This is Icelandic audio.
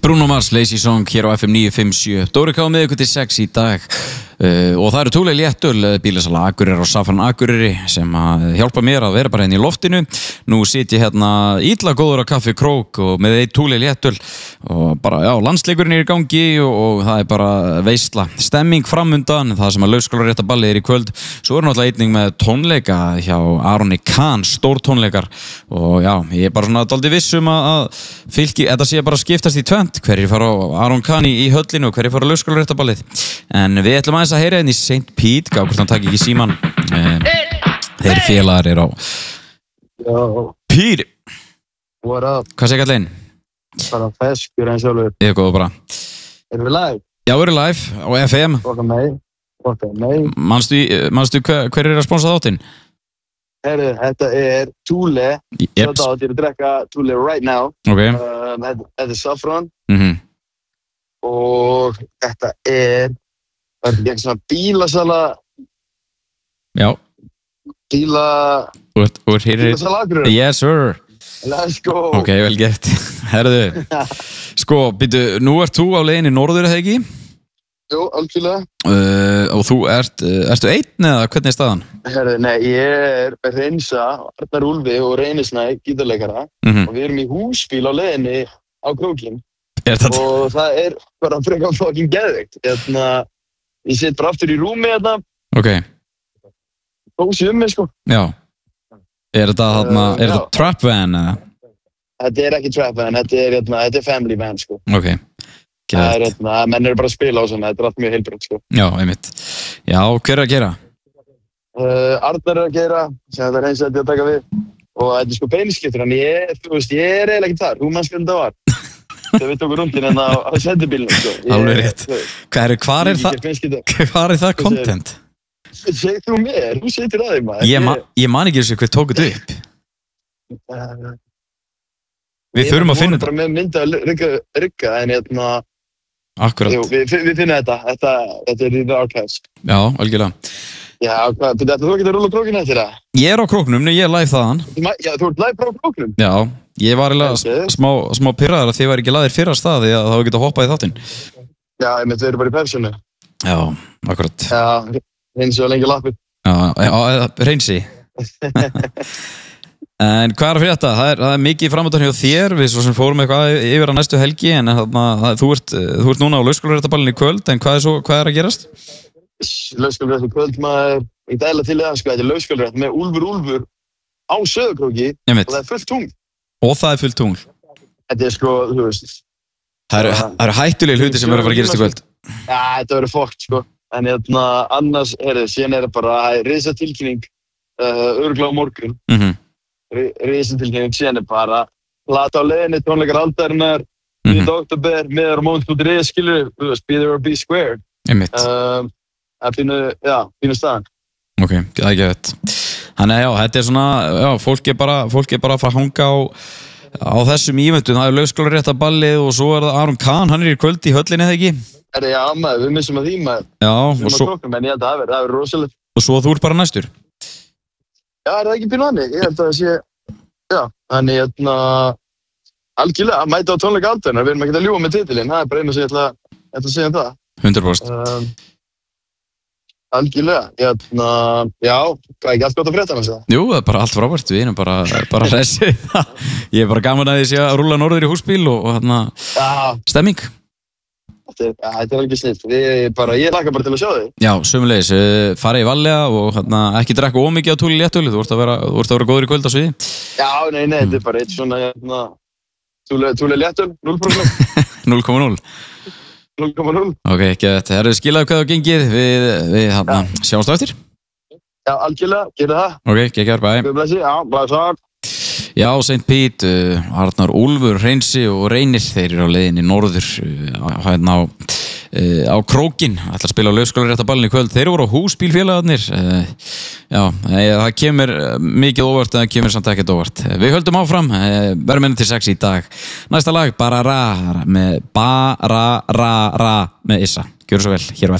Bruno Mars, Lazy Song hér á FM 957. Dóri K með ykkur til 6 í dag og það eru Thule léttöl bílasala Akureyrar og Safran Akureyri sem að hjálpa mér að vera bara hérna í loftinu. Nú sit ég hérna illa góður á kaffi Krók og með eitt Thule léttöl og bara, já, landsleikurinn er í gangi og það er bara veisla stemming framundan, það sem að laugskólaréttaballið er í kvöld. Svo er náttúrulega einnig með tónleika hjá Aroni Kahn, stór tónleikar og já, ég er bara svona dálítið viss að fylki, þetta sé bara skiptast í tvennt, hverjir fara á Aron Kahn í höllinu og hverjir fara á laugskólaréttaballið. En við ætlum aðeins að heyra henni í St. Pete, hvort hann takk ekki síman. Þeir félagar er á Pete. What up? Hvað segir kallinn? Bara feskur eins og alveg. Ég er góð bara. Erum við live? Já, við erum live á FM. Okkar mei. Manstu hver er að sponsa þáttinn? Herru, þetta er Thule. Yep. Þetta átt ég að drekka Thule right now. Ok. Þetta er Safran. Og þetta er ekki svona bílasala. Já. Bílasala Akureyrar. Yes, sir. Let's go. Ok, vel gert. Herðu, sko, býtu, nú ert þú á leiðinni norður, eða ekki? Jú, algjörlega. Og þú ertu einn eða hvernig er staðan? Herðu, nei, ég er með Reynsa, Arnar Úlfi og Reynisnæ, gítarleikara. Og við erum í húsbíl á leiðinni á Krókinn. Og það er bara frekar fucking geðveikt. Ég sitt bara aftur í rúmi hérna. Ok. Kósi mig, sko. Já. Er þetta trap van eða? Þetta er ekki trap van, þetta er family van, sko. Ok. Það er menn eru bara að spila á svona, þetta er allt mjög heilbrigt, sko. Já, einmitt. Já, hver er að gera? Arnar er að gera, sem þetta er eins að taka við. Og þetta er sko beinskiptur, en ég er eiginlega ekki þar, þú mannst hvernig það var. Þegar við tókum rundin hérna á sendibílnum, sko. Alveg rétt. Hvar er það content? Segð þú mér, þú setur að þig maður. Ég man ekki þessu hver tók þetta upp. Við þurfum að finna þetta. Við vorum bara með mynda að rygga, en Akkurat. Jú, við finnum þetta er í the archives. Já, algjörlega. Já, hvað, þú ekki að rúlla Krókinn eftir það? Ég er á Króknum, ég er live þaðan. Já, þú ert live frá Króknum? Já, ég var smá pirraður að þið var ekki laðir fyrra stað því að þá geta hoppað í þáttinn. Já, við erum bara í persónu. Já, akkurat. Já, Reynsi var lengi lappið. Já, Reynsi. En hvað er að frétta? Það er mikið framöndan hjá þér, við svo sem fórum eitthvað yfir á næstu helgi, en þú ert núna á laugskólaréttaballinu í kvöld, en hvað er að gerast? Laugskólarétt í kvöld, maður, ég dæla til það, sko, þetta er laugskólarétt með Úlfur á Söðurkróki og það er fullt tungl. Og það er fullt tungl. Þetta er sko, þú veist. Það eru hættulegir hluti sem eru að fara að gerast í kvöld. Já, þetta verður fokkt, sko. En annars, síðan er það bara risatilkynning, örugglega á morgun. Risatilkynning, síðan er bara plata á leiðinni, tónleikar aldarinnar, 9. október, miðar á mónt.is, skilur, þú veist, be there or be square. Einmitt. Það fínu staðan. Ok, það er ekki veit. Þannig að já, þetta er svona, já, fólk er bara að fara að hanga á þessum íventum. Það er laugskólaréttaballið og svo er það Aron Kahn, hann er í kvöld í höllinni, eða ekki? Já, maður, við missum að því, maður. Já, og svo... En ég held að það verður rosalegt. Og svo þú ert bara næstur? Já, er það ekki pínu hannig? Ég held að það sé... Já, þannig, algjörlega, að mæta á tónleika aldarinnar, við erum ekki að ljúga með titilinn, það er bara einu sem ég ætla að segja það. 100%. Algjörlega, já, hvað er ekki allt gott að frétta með það? Jú, það er bara allt frábært, við erum bara hressið það. Ég er bara gaman að ég sé að rúlla norður í húsbíl og stemming. Þetta er alveg snilt, ég hlakka bara til að sjá þig. Já, sömulegis, fara í vallega og ekki drekka ómikið á Thule léttöl, þú ert að vera góður í kvöld á sviði. Já, nei, þetta er bara eitt svona, Thule léttöl, 0%. 0,0. 0,0. Ok, ekki þetta. Herru, skilaðu hvað þú gengið, við sjáumst á eftir. Já, algjörlega, gera það. Ok, ekki bæ. Við blessi, já, blessar. Já, St. Pete, Arnar Úlfur, Reynsi og Reynir, þeir eru á leiðinni norður á Krókinn, ætla að spila á laugskólaréttaballinu í kvöld. Þeir voru á húsbílfélagarnir. Já, það kemur mikið óvart, en það kemur samt ekkert óvart. Við höldum áfram, verðum inn til 6 í dag. Næsta lag, Bara Ra með Issa. Gjörðu svo vel, hér á FM.